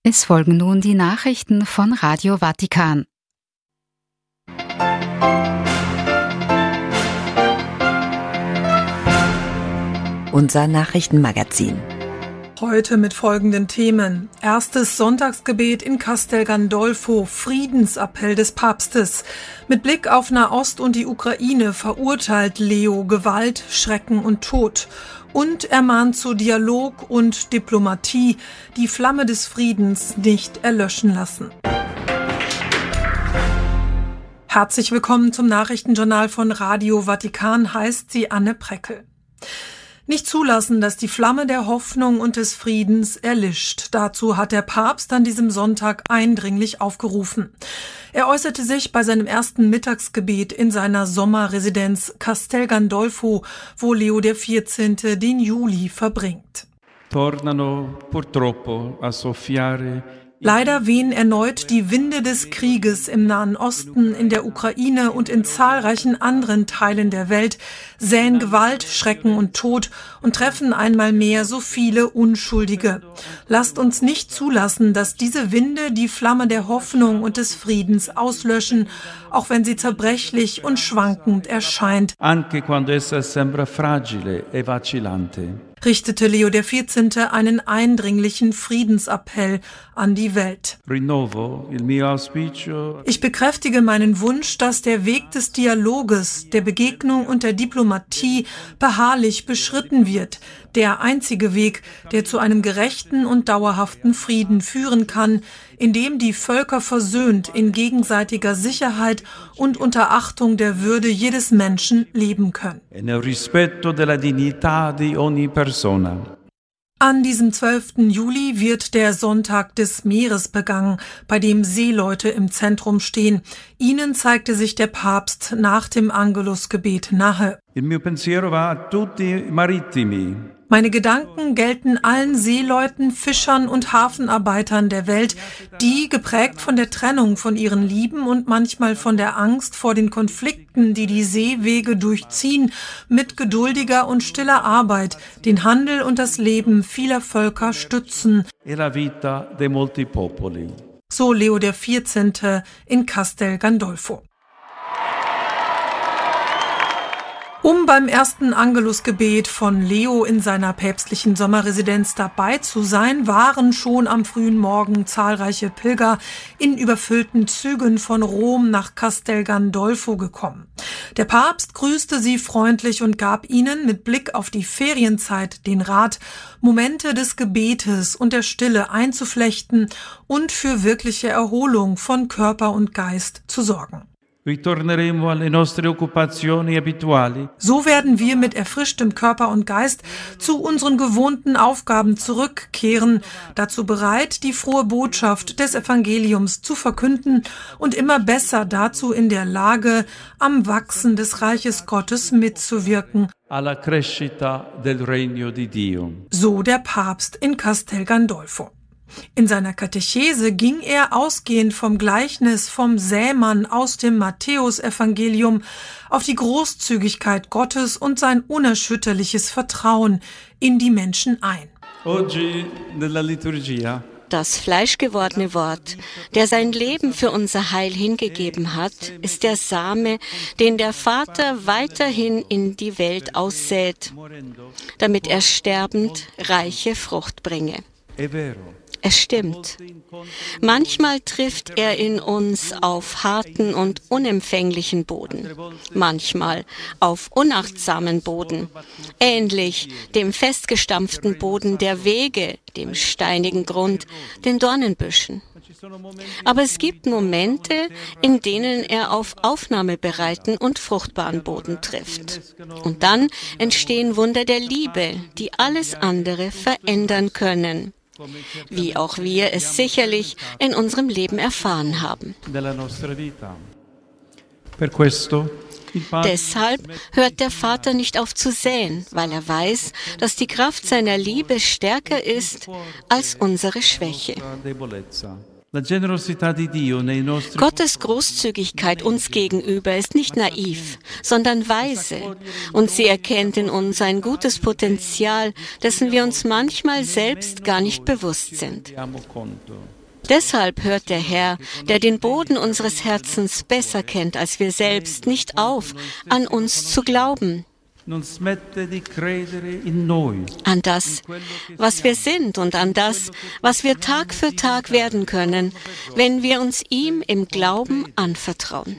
Es folgen nun die Nachrichten von Radio Vatikan. Unser Nachrichtenmagazin. Heute mit folgenden Themen. Erstes Sonntagsgebet in Castel Gandolfo, Friedensappell des Papstes. Mit Blick auf Nahost und die Ukraine verurteilt Leo Gewalt, Schrecken und Tod. Und ermahnt zu Dialog und Diplomatie, die Flamme des Friedens nicht erlöschen lassen. Herzlich willkommen zum Nachrichtenjournal von Radio Vatikan, heißt sie Anne Preckel. Nicht zulassen, dass die Flamme der Hoffnung und des Friedens erlischt. Dazu hat der Papst an diesem Sonntag eindringlich aufgerufen. Er äußerte sich bei seinem ersten Mittagsgebet in seiner Sommerresidenz Castel Gandolfo, wo Leo XIV. Den Juli verbringt. Tornano purtroppo a soffiare. Leider wehen erneut die Winde des Krieges im Nahen Osten, in der Ukraine und in zahlreichen anderen Teilen der Welt, säen Gewalt, Schrecken und Tod und treffen einmal mehr so viele Unschuldige. Lasst uns nicht zulassen, dass diese Winde die Flamme der Hoffnung und des Friedens auslöschen, auch wenn sie zerbrechlich und schwankend erscheint. Anche quando essa sembra fragile e vacillante. Richtete Leo XIV. Einen eindringlichen Friedensappell an die Welt. Ich bekräftige meinen Wunsch, dass der Weg des Dialoges, der Begegnung und der Diplomatie beharrlich beschritten wird. Der einzige Weg, der zu einem gerechten und dauerhaften Frieden führen kann, in dem die Völker versöhnt in gegenseitiger Sicherheit und unter Achtung der Würde jedes Menschen leben können. An diesem 12. Juli wird der Sonntag des Meeres begangen, bei dem Seeleute im Zentrum stehen. Ihnen zeigte sich der Papst nach dem Angelusgebet nahe. Meine Gedanken gelten allen Seeleuten, Fischern und Hafenarbeitern der Welt, die, geprägt von der Trennung von ihren Lieben und manchmal von der Angst vor den Konflikten, die die Seewege durchziehen, mit geduldiger und stiller Arbeit den Handel und das Leben vieler Völker stützen. So Leo XIV. In Castel Gandolfo. Um beim ersten Angelusgebet von Leo in seiner päpstlichen Sommerresidenz dabei zu sein, waren schon am frühen Morgen zahlreiche Pilger in überfüllten Zügen von Rom nach Castel Gandolfo gekommen. Der Papst grüßte sie freundlich und gab ihnen mit Blick auf die Ferienzeit den Rat, Momente des Gebetes und der Stille einzuflechten und für wirkliche Erholung von Körper und Geist zu sorgen. So werden wir mit erfrischtem Körper und Geist zu unseren gewohnten Aufgaben zurückkehren, dazu bereit, die frohe Botschaft des Evangeliums zu verkünden und immer besser dazu in der Lage, am Wachsen des Reiches Gottes mitzuwirken. So der Papst in Castel Gandolfo. In seiner Katechese ging er ausgehend vom Gleichnis vom Sämann aus dem Matthäusevangelium auf die Großzügigkeit Gottes und sein unerschütterliches Vertrauen in die Menschen ein. Das fleischgewordene Wort, der sein Leben für unser Heil hingegeben hat, ist der Same, den der Vater weiterhin in die Welt aussät, damit er sterbend reiche Frucht bringe. Es stimmt. Manchmal trifft er in uns auf harten und unempfänglichen Boden, manchmal auf unachtsamen Boden, ähnlich dem festgestampften Boden der Wege, dem steinigen Grund, den Dornenbüschen. Aber es gibt Momente, in denen er auf aufnahmebereiten und fruchtbaren Boden trifft. Und dann entstehen Wunder der Liebe, die alles andere verändern können. Wie auch wir es sicherlich in unserem Leben erfahren haben. Deshalb hört der Vater nicht auf zu säen, weil er weiß, dass die Kraft seiner Liebe stärker ist als unsere Schwäche. Gottes Großzügigkeit uns gegenüber ist nicht naiv, sondern weise, und sie erkennt in uns ein gutes Potenzial, dessen wir uns manchmal selbst gar nicht bewusst sind. Deshalb hört der Herr, der den Boden unseres Herzens besser kennt als wir selbst, nicht auf, an uns zu glauben. An das, was wir sind und an das, was wir Tag für Tag werden können, wenn wir uns ihm im Glauben anvertrauen.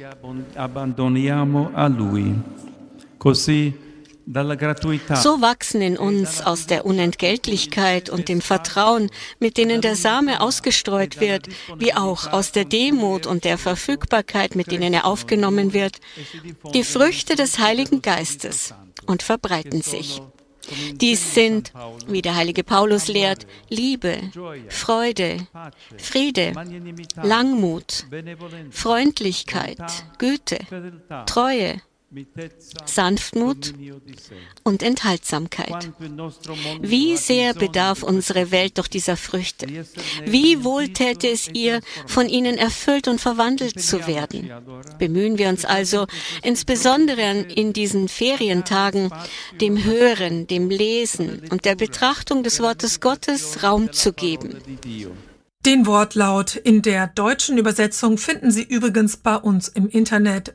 So wachsen in uns aus der Unentgeltlichkeit und dem Vertrauen, mit denen der Same ausgestreut wird, wie auch aus der Demut und der Verfügbarkeit, mit denen er aufgenommen wird, die Früchte des Heiligen Geistes und verbreiten sich. Dies sind, wie der heilige Paulus lehrt, Liebe, Freude, Friede, Langmut, Freundlichkeit, Güte, Treue, Sanftmut und Enthaltsamkeit. Wie sehr bedarf unsere Welt doch dieser Früchte? Wie wohl täte es ihr, von ihnen erfüllt und verwandelt zu werden? Bemühen wir uns also, insbesondere in diesen Ferientagen, dem Hören, dem Lesen und der Betrachtung des Wortes Gottes Raum zu geben. Den Wortlaut in der deutschen Übersetzung finden Sie übrigens bei uns im Internet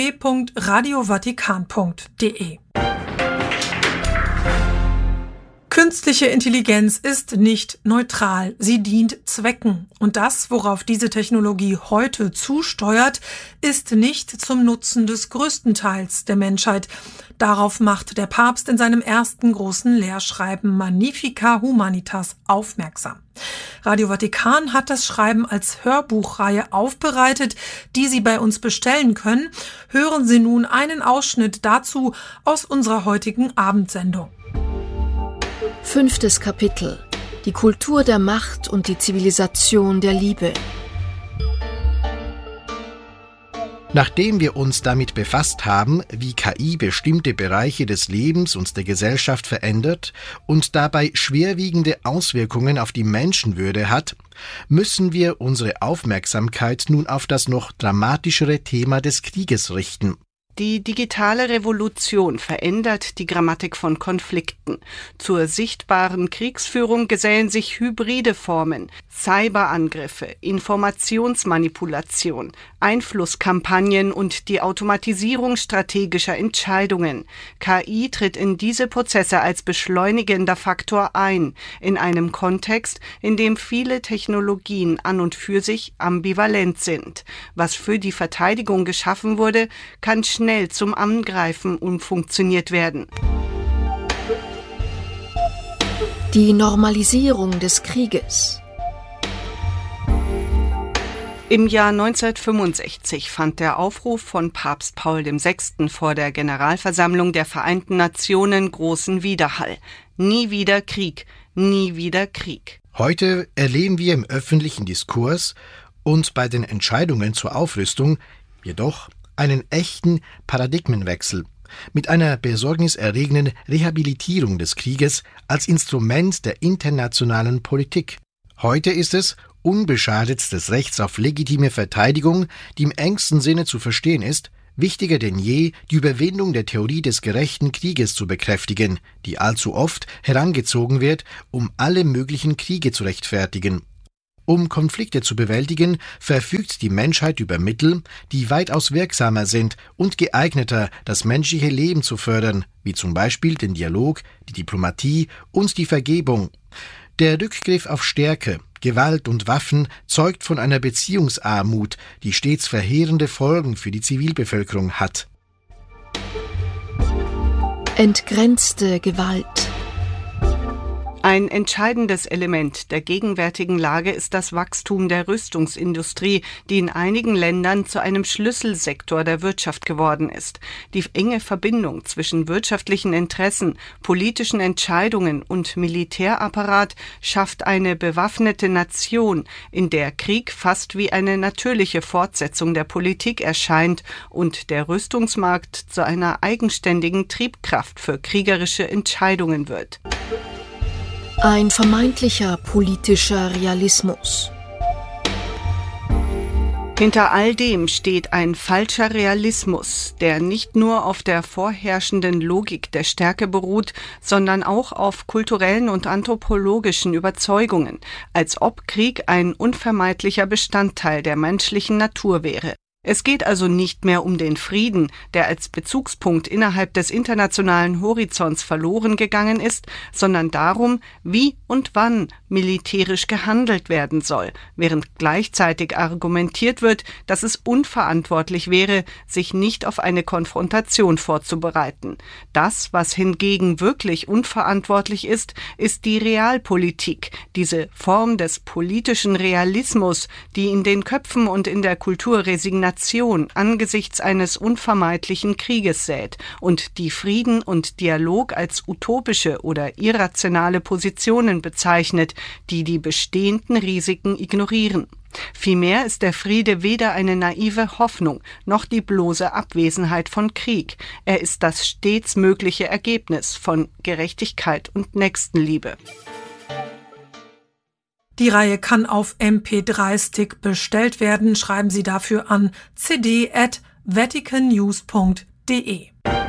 www.radiovatikan.de. Künstliche Intelligenz ist nicht neutral, sie dient Zwecken. Und das, worauf diese Technologie heute zusteuert, ist nicht zum Nutzen des größten Teils der Menschheit. Darauf macht der Papst in seinem ersten großen Lehrschreiben Magnificat Humanitas aufmerksam. Radio Vatikan hat das Schreiben als Hörbuchreihe aufbereitet, die Sie bei uns bestellen können. Hören Sie nun einen Ausschnitt dazu aus unserer heutigen Abendsendung. 5. Kapitel: Die Kultur der Macht und die Zivilisation der Liebe. Nachdem wir uns damit befasst haben, wie KI bestimmte Bereiche des Lebens und der Gesellschaft verändert und dabei schwerwiegende Auswirkungen auf die Menschenwürde hat, müssen wir unsere Aufmerksamkeit nun auf das noch dramatischere Thema des Krieges richten. Die digitale Revolution verändert die Grammatik von Konflikten. Zur sichtbaren Kriegsführung gesellen sich hybride Formen, Cyberangriffe, Informationsmanipulation, Einflusskampagnen und die Automatisierung strategischer Entscheidungen. KI tritt in diese Prozesse als beschleunigender Faktor ein, in einem Kontext, in dem viele Technologien an und für sich ambivalent sind. Was für die Verteidigung geschaffen wurde, kann schnell zum Angreifen umfunktioniert werden. Die Normalisierung des Krieges. Im Jahr 1965 fand der Aufruf von Papst Paul VI. Vor der Generalversammlung der Vereinten Nationen großen Widerhall. Nie wieder Krieg, nie wieder Krieg. Heute erleben wir im öffentlichen Diskurs und bei den Entscheidungen zur Aufrüstung jedoch einen echten Paradigmenwechsel mit einer besorgniserregenden Rehabilitierung des Krieges als Instrument der internationalen Politik. Heute ist es, unbeschadet des Rechts auf legitime Verteidigung, die im engsten Sinne zu verstehen ist, wichtiger denn je, die Überwindung der Theorie des gerechten Krieges zu bekräftigen, die allzu oft herangezogen wird, um alle möglichen Kriege zu rechtfertigen. Um Konflikte zu bewältigen, verfügt die Menschheit über Mittel, die weitaus wirksamer sind und geeigneter, das menschliche Leben zu fördern, wie zum Beispiel den Dialog, die Diplomatie und die Vergebung. Der Rückgriff auf Stärke, Gewalt und Waffen zeugt von einer Beziehungsarmut, die stets verheerende Folgen für die Zivilbevölkerung hat. Entgrenzte Gewalt. Ein entscheidendes Element der gegenwärtigen Lage ist das Wachstum der Rüstungsindustrie, die in einigen Ländern zu einem Schlüsselsektor der Wirtschaft geworden ist. Die enge Verbindung zwischen wirtschaftlichen Interessen, politischen Entscheidungen und Militärapparat schafft eine bewaffnete Nation, in der Krieg fast wie eine natürliche Fortsetzung der Politik erscheint und der Rüstungsmarkt zu einer eigenständigen Triebkraft für kriegerische Entscheidungen wird. Ein vermeintlicher politischer Realismus. Hinter all dem steht ein falscher Realismus, der nicht nur auf der vorherrschenden Logik der Stärke beruht, sondern auch auf kulturellen und anthropologischen Überzeugungen, als ob Krieg ein unvermeidlicher Bestandteil der menschlichen Natur wäre. Es geht also nicht mehr um den Frieden, der als Bezugspunkt innerhalb des internationalen Horizonts verloren gegangen ist, sondern darum, wie und wann militärisch gehandelt werden soll, während gleichzeitig argumentiert wird, dass es unverantwortlich wäre, sich nicht auf eine Konfrontation vorzubereiten. Das, was hingegen wirklich unverantwortlich ist, ist die Realpolitik, diese Form des politischen Realismus, die in den Köpfen und in der Kultur Resignation angesichts eines unvermeidlichen Krieges sät und die Frieden und Dialog als utopische oder irrationale Positionen bezeichnet, die die bestehenden Risiken ignorieren. Vielmehr ist der Friede weder eine naive Hoffnung noch die bloße Abwesenheit von Krieg. Er ist das stets mögliche Ergebnis von Gerechtigkeit und Nächstenliebe. Die Reihe kann auf MP3-Stick bestellt werden. Schreiben Sie dafür an cd@vaticannews.de.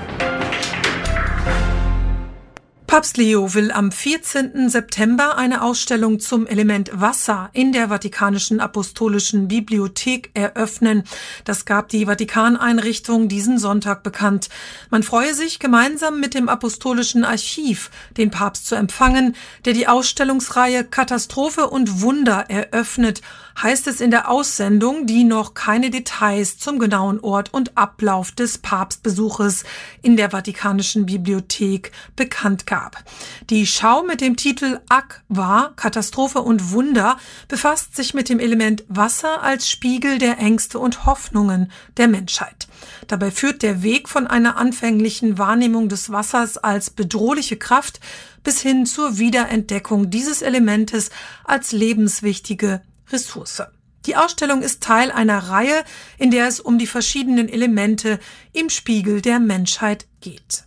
Papst Leo will am 14. September eine Ausstellung zum Element Wasser in der Vatikanischen Apostolischen Bibliothek eröffnen. Das gab die Vatikaneinrichtung diesen Sonntag bekannt. Man freue sich, gemeinsam mit dem Apostolischen Archiv den Papst zu empfangen, der die Ausstellungsreihe Katastrophe und Wunder eröffnet, heißt es in der Aussendung, die noch keine Details zum genauen Ort und Ablauf des Papstbesuches in der Vatikanischen Bibliothek bekannt gab. Die Schau mit dem Titel Aqua, Katastrophe und Wunder befasst sich mit dem Element Wasser als Spiegel der Ängste und Hoffnungen der Menschheit. Dabei führt der Weg von einer anfänglichen Wahrnehmung des Wassers als bedrohliche Kraft bis hin zur Wiederentdeckung dieses Elementes als lebenswichtige Ressource. Die Ausstellung ist Teil einer Reihe, in der es um die verschiedenen Elemente im Spiegel der Menschheit geht.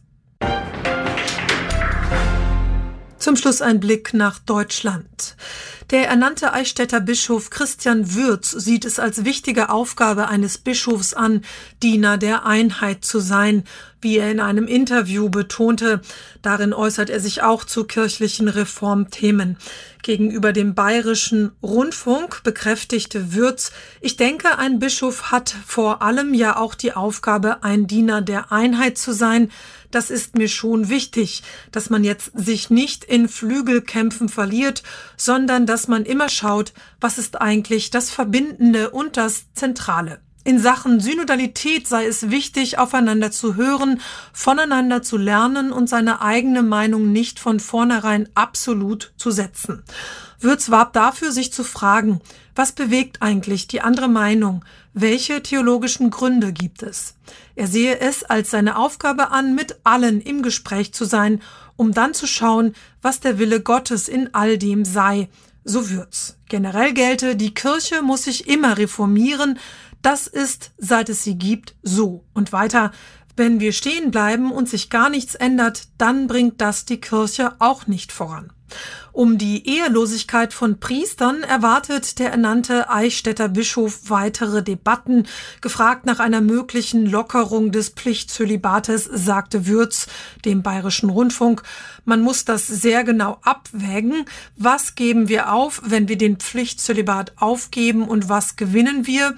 Zum Schluss ein Blick nach Deutschland. Der ernannte Eichstätter Bischof Christian Würz sieht es als wichtige Aufgabe eines Bischofs an, Diener der Einheit zu sein, wie er in einem Interview betonte. Darin äußert er sich auch zu kirchlichen Reformthemen. Gegenüber dem Bayerischen Rundfunk bekräftigte Würz: Ich denke, ein Bischof hat vor allem ja auch die Aufgabe, ein Diener der Einheit zu sein. Das ist mir schon wichtig, dass man jetzt sich nicht in Flügelkämpfen verliert, sondern dass man immer schaut, was ist eigentlich das Verbindende und das Zentrale. In Sachen Synodalität sei es wichtig, aufeinander zu hören, voneinander zu lernen und seine eigene Meinung nicht von vornherein absolut zu setzen. Würz warb dafür, sich zu fragen, was bewegt eigentlich die andere Meinung? Welche theologischen Gründe gibt es? Er sehe es als seine Aufgabe an, mit allen im Gespräch zu sein, um dann zu schauen, was der Wille Gottes in all dem sei. So Würz. Generell gelte, die Kirche muss sich immer reformieren. Das ist, seit es sie gibt, so. Und weiter, wenn wir stehen bleiben und sich gar nichts ändert, dann bringt das die Kirche auch nicht voran. Um die Ehelosigkeit von Priestern erwartet der ernannte Eichstätter Bischof weitere Debatten. Gefragt nach einer möglichen Lockerung des Pflichtzölibates sagte Würz dem Bayerischen Rundfunk: Man muss das sehr genau abwägen. Was geben wir auf, wenn wir den Pflichtzölibat aufgeben, und was gewinnen wir?